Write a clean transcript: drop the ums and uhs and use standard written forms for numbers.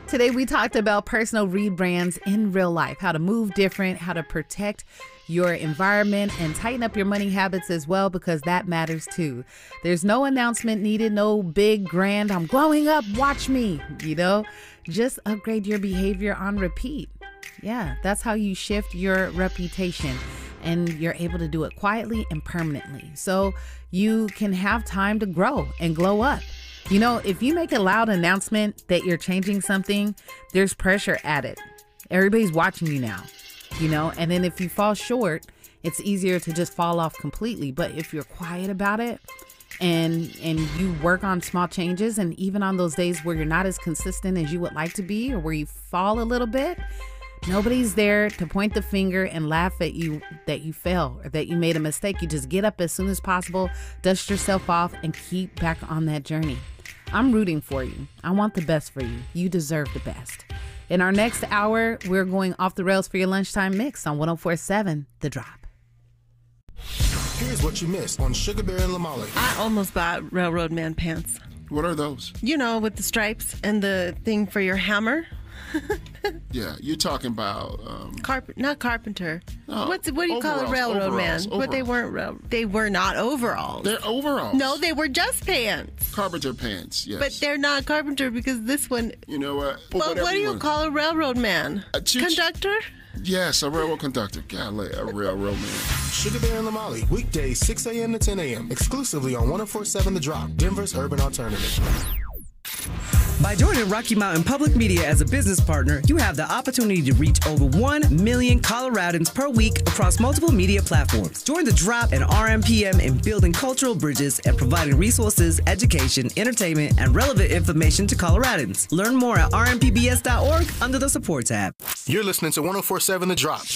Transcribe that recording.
Today we talked about personal rebrands in real life, how to move different, how to protect your environment and tighten up your money habits as well, because that matters too. There's no announcement needed, no big grand, I'm growing up, watch me, just upgrade your behavior on repeat. Yeah, that's how you shift your reputation, and you're able to do it quietly and permanently. So you can have time to grow and glow up. If you make a loud announcement that you're changing something, there's pressure added. Everybody's watching you now, and then if you fall short, it's easier to just fall off completely. But if you're quiet about it and you work on small changes, and even on those days where you're not as consistent as you would like to be, or where you fall a little bit, nobody's there to point the finger and laugh at you that you fell or that you made a mistake. You just get up as soon as possible, dust yourself off, and keep back on that journey. I'm rooting for you. I want the best for you. You deserve the best. In our next hour, we're going off the rails for your lunchtime mix on 104.7 The Drop. Here's what you missed on Sugar Bear and Lamali. I almost bought Railroad Man pants. What are those? With the stripes and the thing for your hammer. Yeah, you're talking about not carpenter. No, what do you call a railroad man? But they weren't. They were not overalls. They're overalls. No, they were just pants. Carpenter pants. Yes, but they're not carpenter, because this one. You know what? But what do you call a railroad man? Conductor. Yes, a railroad conductor. Golly, a railroad man. Sugar Bear and Lamali, weekdays 6 a.m. to 10 a.m. exclusively on 104.7 The Drop, Denver's urban alternative. By joining Rocky Mountain Public Media as a business partner, you have the opportunity to reach over 1 million Coloradans per week across multiple media platforms. Join The Drop and RMPM in building cultural bridges and providing resources, education, entertainment, and relevant information to Coloradans. Learn more at rmpbs.org under the support tab. You're listening to 104.7 The Drop.